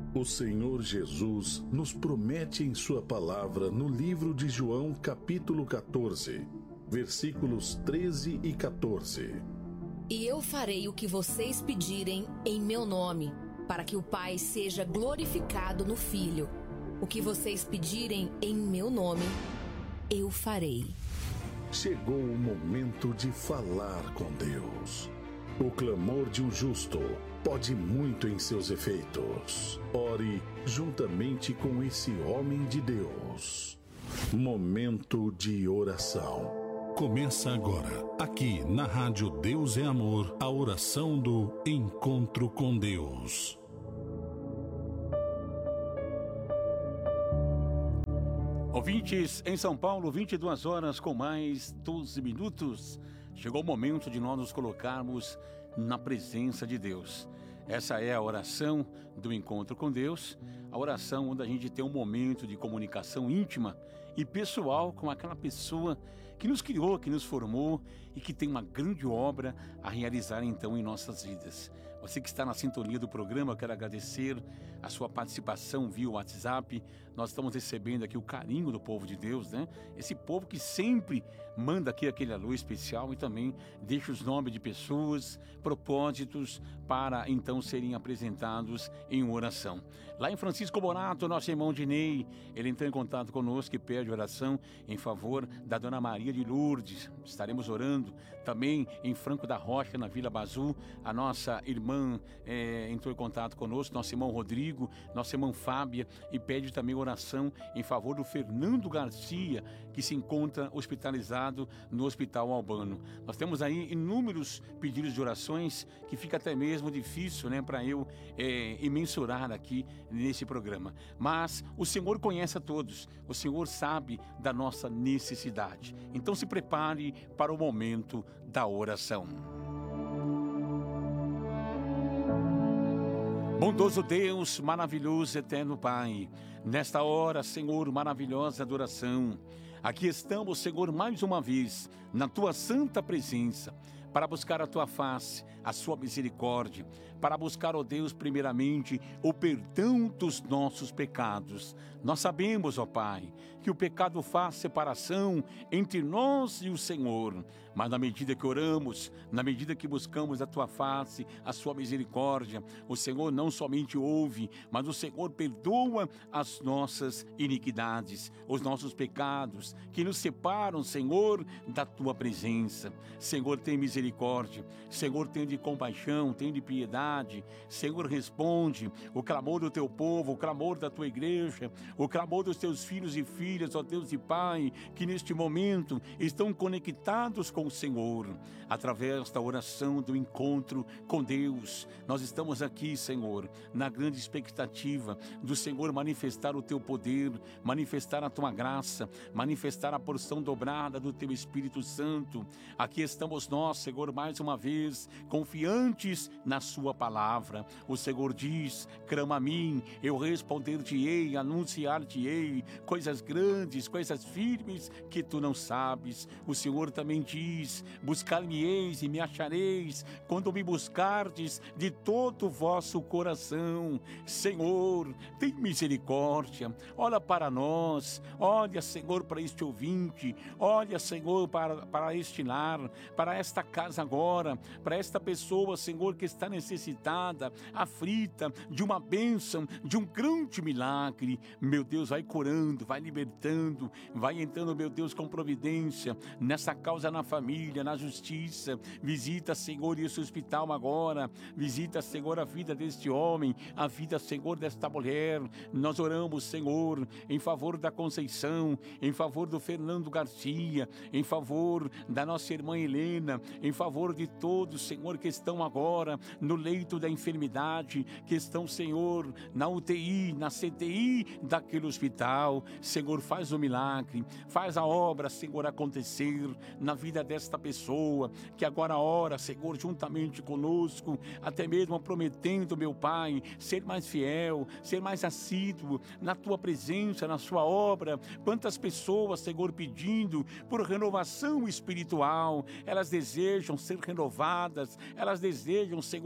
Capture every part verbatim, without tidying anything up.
O Senhor Jesus nos promete em sua palavra no livro de João, capítulo quatorze, versículos treze e quatorze. E eu farei o que vocês pedirem em meu nome, para que o Pai seja glorificado no Filho. O que vocês pedirem em meu nome, eu farei. Chegou o momento de falar com Deus. O clamor de um justo pode muito em seus efeitos. Ore juntamente com esse homem de Deus. Momento de oração. Começa agora, aqui na Rádio Deus é Amor, a oração do Encontro com Deus. Ouvintes, em São Paulo, vinte e duas horas com mais doze minutos. Chegou o momento de nós nos colocarmos na presença de Deus. Essa é a oração do Encontro com Deus, a oração onde a gente tem um momento de comunicação íntima e pessoal com aquela pessoa que nos criou, que nos formou e que tem uma grande obra a realizar então em nossas vidas. Você que está na sintonia do programa, eu quero agradecer a sua participação via WhatsApp. Nós estamos recebendo aqui o carinho do povo de Deus, né? Esse povo que sempre manda aqui aquele alô especial e também deixa os nomes de pessoas, propósitos para então serem apresentados em oração. Lá em Francisco Bonato, nosso irmão Dinei, ele entrou em contato conosco e pede oração em favor da Dona Maria de Lourdes. Estaremos orando também em Franco da Rocha, na Vila Bazu. A nossa irmã é, entrou em contato conosco, nosso irmão Rodrigo, nossa irmã Fábia, e pede também oração em favor do Fernando Garcia, que se encontra hospitalizado no Hospital Albano. Nós temos aí inúmeros pedidos de orações que fica até mesmo difícil, né, para eu é, mensurar aqui nesse programa. Mas o Senhor conhece a todos, o Senhor sabe da nossa necessidade. Então se prepare para o momento da oração. Bondoso Deus, maravilhoso eterno Pai, nesta hora, Senhor, maravilhosa adoração, aqui estamos, Senhor, mais uma vez, na Tua santa presença, para buscar a Tua face, a Sua misericórdia, para buscar, ó Deus, primeiramente, o perdão dos nossos pecados. Nós sabemos, ó Pai, que o pecado faz separação entre nós e o Senhor, mas na medida que oramos, na medida que buscamos a Tua face, a Sua misericórdia, o Senhor não somente ouve, mas o Senhor perdoa as nossas iniquidades, os nossos pecados, que nos separam, Senhor, da Tua presença. Senhor, tem misericórdia, Senhor, tem de compaixão, tem de piedade, Senhor, responde o clamor do Teu povo, o clamor da Tua igreja, o clamor dos Teus filhos e filhas, ó Deus e Pai, que neste momento estão conectados com o Senhor, através da oração do encontro com Deus. Nós estamos aqui, Senhor, na grande expectativa do Senhor manifestar o Teu poder, manifestar a Tua graça, manifestar a porção dobrada do Teu Espírito Santo. Aqui estamos nós, Senhor, mais uma vez, confiantes na Sua palavra. O Senhor diz: clama a mim, eu responder-te-ei, anunciar-te-ei coisas grandes, coisas firmes que tu não sabes. O Senhor também diz: buscar-me-eis e me achareis, quando me buscardes de todo o vosso coração. Senhor, tem misericórdia, olha para nós, olha, Senhor, para este ouvinte, olha, Senhor, para, para este lar, para esta casa agora, para esta pessoa, Senhor, que está necessitada, aflita, de uma bênção, de um grande milagre. Meu Deus, vai curando, vai libertando, vai entrando, meu Deus, com providência nessa causa, na família, na justiça. Visita, Senhor, esse hospital agora, visita, Senhor, a vida deste homem, a vida, Senhor, desta mulher. Nós oramos, Senhor, em favor da Conceição, em favor do Fernando Garcia, em favor da nossa irmã Helena, em favor de todos, Senhor, que estão agora no leito da enfermidade, que estão, Senhor, na U T I, na C T I daquele hospital. Senhor, faz o milagre, faz a obra, Senhor, acontecer na vida desta pessoa, que agora ora, Senhor, juntamente conosco, até mesmo prometendo, meu Pai, ser mais fiel, ser mais assíduo na Tua presença, na Sua obra. Quantas pessoas, Senhor, pedindo por renovação espiritual, elas desejam ser renovadas, elas desejam, Senhor, ser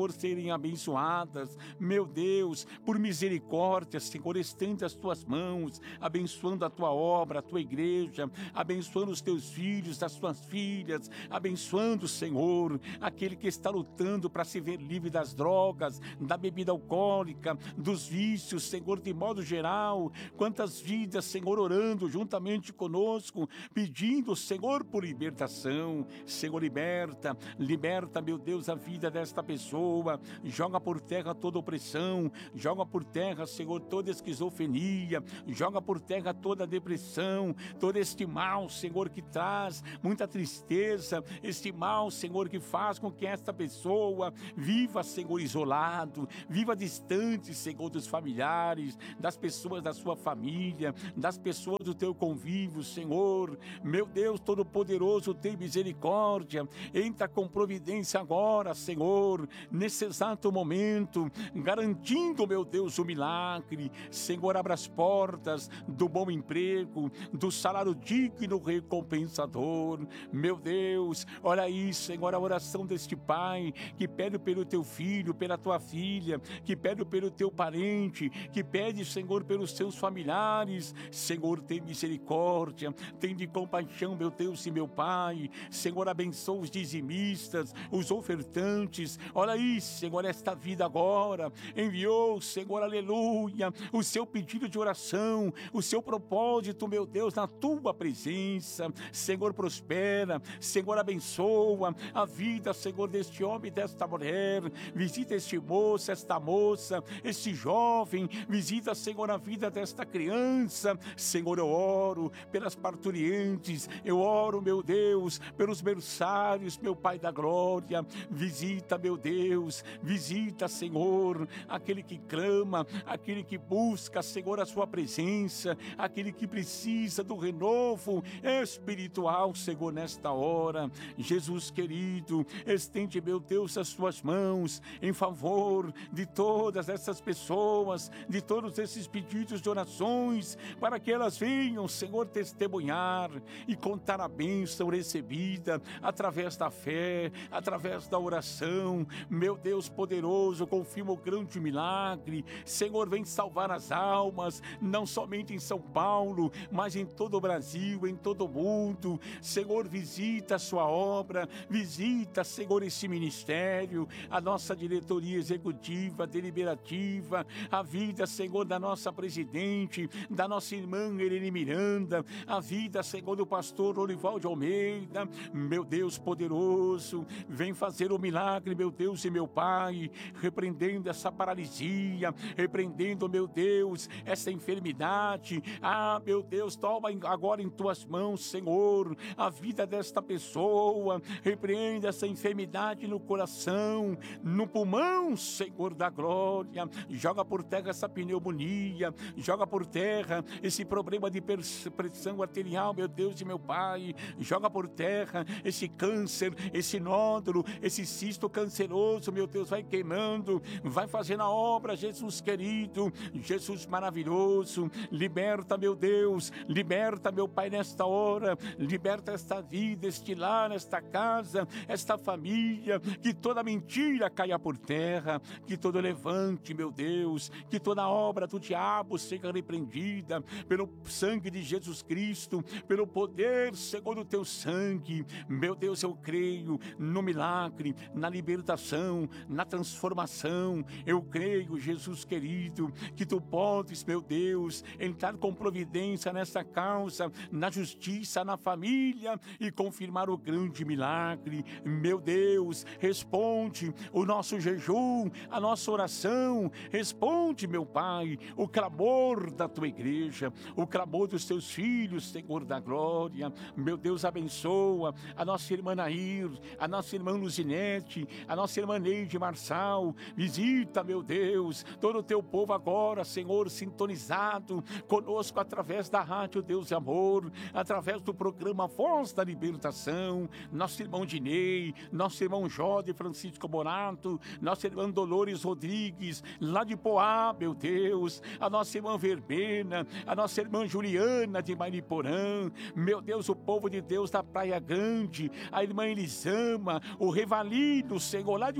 serem abençoadas. Meu Deus, por misericórdia, Senhor, estende as tuas mãos, abençoando a tua obra, a tua igreja, abençoando os teus filhos, as tuas filhas, abençoando, Senhor, aquele que está lutando para se ver livre das drogas, da bebida alcoólica, dos vícios, Senhor, de modo geral. Quantas vidas, Senhor, orando juntamente conosco, pedindo, Senhor, por libertação. Senhor, liberta, liberta, meu Deus, a vida desta pessoa, joga por terra toda opressão, joga por terra, Senhor, toda esquizofrenia, joga por terra toda depressão, todo este mal, Senhor, que traz muita tristeza, este mal, Senhor, que faz com que esta pessoa viva, Senhor, isolado, viva distante, Senhor, dos familiares, das pessoas da sua família, das pessoas do teu convívio, Senhor. Meu Deus Todo-Poderoso, tem misericórdia, entra com providência agora, Senhor, nesse exato momento, garantindo, meu Deus, o milagre. Senhor, abra as portas do bom emprego, do salário digno recompensador. Meu Deus, olha aí, Senhor, a oração deste pai que pede pelo teu filho, pela tua filha, que pede pelo teu parente, que pede, Senhor, pelos teus familiares. Senhor, tem misericórdia, tem de compaixão, meu Deus e meu Pai. Senhor, abençoa os dizimistas, os ofertantes. Olha aí, Senhor, esta vida agora enviou, Senhor, aleluia, o seu pedido de oração, o seu propósito, meu Deus, na tua presença. Senhor, prospera, Senhor, abençoa a vida, Senhor, deste homem e desta mulher. Visita este moço, esta moça, este jovem. Visita, Senhor, a vida desta criança. Senhor, eu oro pelas parturientes, eu oro, meu Deus, pelos berçários, meu Pai da glória. Visita, meu Deus, visita, Senhor, aquele que clama, aquele que busca, Senhor, a sua presença, aquele que precisa do renovo espiritual, Senhor, nesta hora. Jesus querido, estende, meu Deus, as tuas mãos em favor de todas essas pessoas, de todos esses pedidos de orações, para que elas venham, Senhor, testemunhar e contar a bênção recebida através da fé, através da oração. Meu Deus poderoso, confirma o grande milagre. Senhor, vem salvar as almas, não somente em São Paulo, mas em todo o Brasil, em todo o mundo. Senhor, visita a sua obra, visita, Senhor, esse ministério, a nossa diretoria executiva, deliberativa, a vida, Senhor, da nossa presidente, da nossa irmã Irene Miranda, a vida, Senhor, do pastor Orival de Almeida. Meu Deus poderoso, vem fazer o milagre, meu Deus e meu Pai, repreendendo essa paralisia, repreendendo, meu Deus, essa enfermidade. Ah, meu Deus, toma agora em tuas mãos, Senhor, a vida desta pessoa, repreende essa enfermidade no coração, no pulmão, Senhor da glória. Joga por terra essa pneumonia, joga por terra esse problema de pressão arterial, meu Deus e meu Pai. Joga por terra esse câncer, esse nódulo, esse cisto canceroso, meu Deus, vai queimando, vai fazendo a obra, Jesus querido, Jesus maravilhoso. Liberta, meu Deus, liberta, meu Pai, nesta hora, liberta esta vida, este lar, esta casa, esta família, que toda mentira caia por terra, que todo levante, meu Deus, que toda obra do diabo seja repreendida pelo sangue de Jesus Cristo, pelo poder, segundo o teu sangue. Meu Deus, eu creio no milagre, na libertação, na transformação. Eu creio, Jesus querido, que tu podes, meu Deus, entrar com providência nessa causa, na justiça, na família, e confirmar o grande milagre. Meu Deus, responde o nosso jejum, a nossa oração. Responde, meu Pai, o clamor da tua igreja, o clamor dos teus filhos, Senhor da glória. Meu Deus, abençoa a nossa irmã Nair, a nossa irmã Luzinete, a nossa irmã Neide Marçal. Visita, meu Deus, todo o teu povo agora, Senhor, sintonizado conosco através da rádio Deus e Amor, através do programa Voz da Libertação. Nosso irmão Dinei, nosso irmão Jode Francisco Bonato, nossa irmã Dolores Rodrigues, lá de Poá, meu Deus, a nossa irmã Verbena, a nossa irmã Juliana de Mariporã, meu Deus, o povo de Deus da Praia Grande, a irmã Elisama, o Revalino, Senhor, lá de Uberlândia,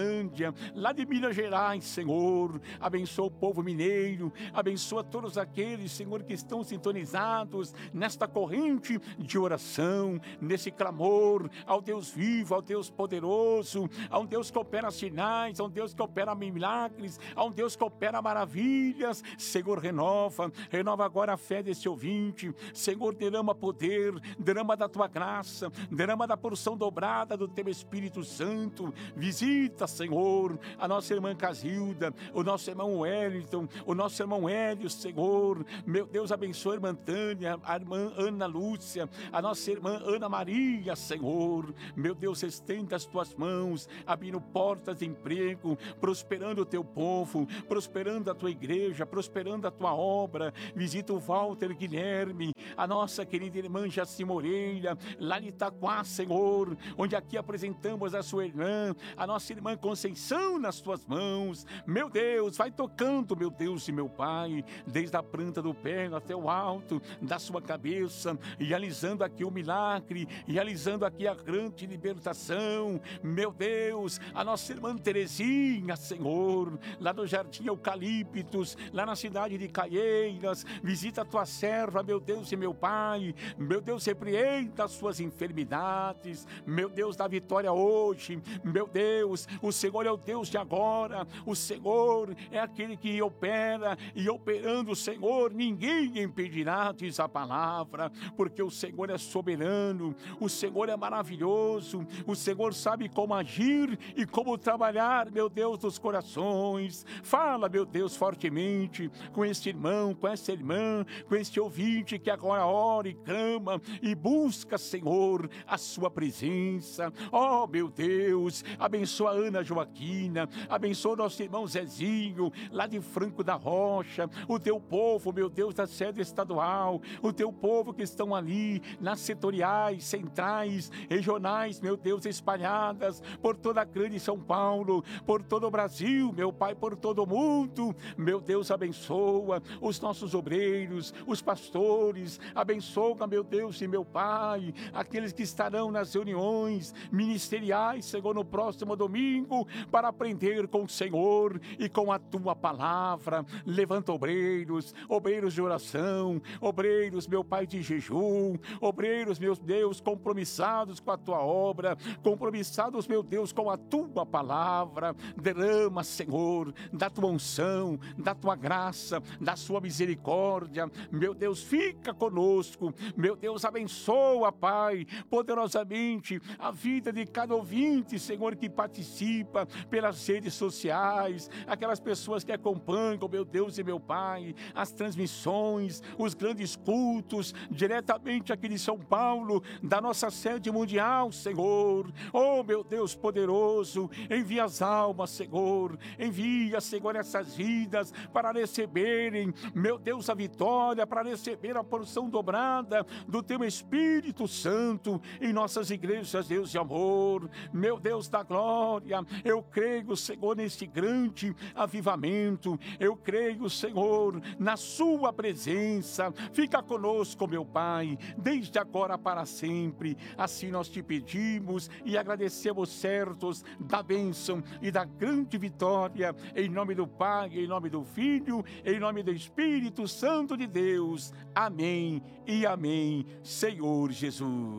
Uberlândia, lá de Minas Gerais, Senhor. Abençoa o povo mineiro, abençoa todos aqueles, Senhor, que estão sintonizados nesta corrente de oração, nesse clamor ao Deus vivo, ao Deus poderoso, a um Deus que opera sinais, a um Deus que opera milagres, a um Deus que opera maravilhas. Senhor, renova, renova agora a fé desse ouvinte. Senhor, derrama poder, derrama da tua graça, derrama da porção dobrada do teu Espírito Santo. Visita, Senhor, a nossa irmã Casilda, o nosso irmão Wellington, o nosso irmão Hélio, Senhor. Meu Deus, abençoa a irmã Tânia, a irmã Ana Lúcia, a nossa irmã Ana Maria, Senhor. Meu Deus, estenda as tuas mãos, abrindo portas de emprego, prosperando o teu povo, prosperando a tua igreja, prosperando a tua obra. Visita o Walter Guilherme, a nossa querida irmã Jaci Moreira, lá de Itaquá, Senhor, onde aqui apresentamos a sua irmã, a nossa irmã Conceição, nas tuas mãos. Meu Deus, vai tocando, meu Deus e meu Pai, desde a planta do pé até o alto da sua cabeça, realizando aqui o milagre, realizando aqui a grande libertação. Meu Deus, a nossa irmã Terezinha, Senhor, lá do Jardim Eucaliptos, lá na cidade de Caieiras, visita a tua serva, meu Deus e meu Pai. Meu Deus, repreenda as suas enfermidades. Meu Deus, dá vitória hoje. Meu Deus, o Senhor é o Deus de agora. O Senhor é aquele que opera, e operando o Senhor, ninguém impedirá, diz a palavra, porque o Senhor é soberano, o Senhor é maravilhoso, o Senhor sabe como agir e como trabalhar, meu Deus, dos corações. Fala, meu Deus, fortemente com este irmão, com essa irmã, com este ouvinte que agora ora e clama e busca, Senhor, a sua presença. Oh, meu Deus, abençoa a Ana Joaquina, abençoa o nosso irmão Zezinho, lá de Franco da Rocha, o teu povo, meu Deus, da sede estadual, o teu povo que estão ali nas setoriais, centrais, regionais, meu Deus, espalhadas por toda a grande São Paulo, por todo o Brasil, meu Pai, por todo o mundo. Meu Deus, abençoa os nossos obreiros, os pastores, abençoa, meu Deus e meu Pai, aqueles que estarão nas reuniões ministeriais, Senhor, no próximo domingo, para aprender com o Senhor e com a tua palavra. Levanta obreiros, obreiros de oração, obreiros, meu Pai, de jejum, obreiros, meu Deus, compromissados com a tua obra, compromissados, meu Deus, com a tua palavra. Derrama, Senhor, da tua unção, da tua graça, da sua misericórdia. Meu Deus, fica conosco. Meu Deus, abençoa, Pai, poderosamente a vida de cada ouvinte, Senhor, que participa pelas redes sociais, aquelas pessoas que acompanham, meu Deus e meu Pai, as transmissões, os grandes cultos, diretamente aqui de São Paulo, da nossa sede mundial, Senhor. Oh, meu Deus poderoso, envia as almas, Senhor, envia, Senhor, essas vidas para receberem, meu Deus, a vitória, para receber a porção dobrada do teu Espírito Santo em nossas igrejas, Deus de amor. Meu Deus da glória, eu creio, Senhor, neste grande avivamento, eu creio, Senhor, na sua presença. Fica conosco, meu Pai, desde agora para sempre. Assim nós te pedimos e agradecemos, certos da bênção e da grande vitória, em nome do Pai, em nome do Filho, em nome do Espírito Santo de Deus. Amém e amém, Senhor Jesus.